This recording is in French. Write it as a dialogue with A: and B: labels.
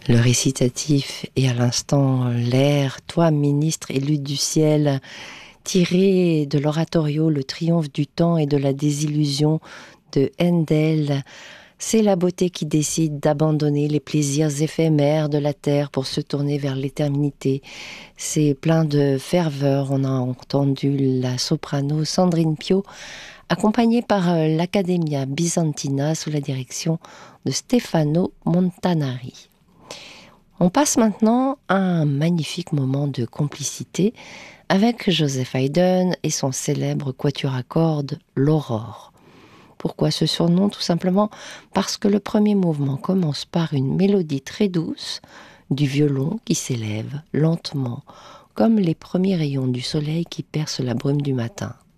A: Le récitatif et à l'instant l'air, toi ministre élu du ciel, tiré de l'oratorio Le triomphe du temps et de la désillusion de Handel, c'est la beauté qui décide d'abandonner les plaisirs éphémères de la terre pour se tourner vers l'éternité. C'est plein de ferveur. On a entendu la soprano Sandrine Pio, accompagnée par l'Accademia Bizantina sous la direction de Stefano Montanari. On passe maintenant à un magnifique moment de complicité avec Joseph Haydn et son célèbre quatuor à cordes, l'Aurore. Pourquoi ce surnom? Tout simplement parce que le premier mouvement commence par une mélodie très douce du violon qui s'élève lentement, comme les premiers rayons du soleil qui percent la brume du matin.